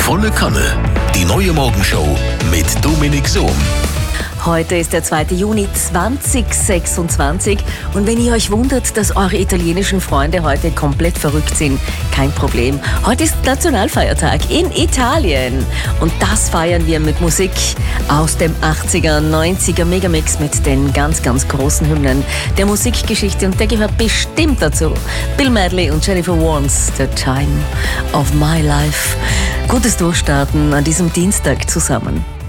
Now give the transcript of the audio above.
Volle Kanne. Die neue Morgenshow mit Dominik Sohm. Heute ist der 2. Juni 2026 und wenn ihr euch wundert, dass eure italienischen Freunde heute komplett verrückt sind, kein Problem. Heute ist Nationalfeiertag in Italien und das feiern wir mit Musik aus dem 80er, 90er Megamix mit den ganz, ganz großen Hymnen der Musikgeschichte und der gehört bestimmt dazu. Bill Medley und Jennifer Warnes, The Time of My Life. Gutes Durchstarten an diesem Dienstag zusammen.